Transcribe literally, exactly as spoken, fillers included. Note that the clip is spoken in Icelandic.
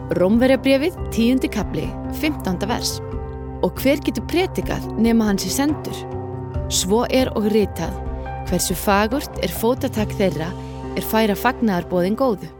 Rómverjabréfið, tíundi kafli, fimmtánda vers. Og hver getur predikað nema hann sé sendur? Svo er og ritað, hversu fagurt er fótatak þeirra er færa fagnaðarboðin góðu.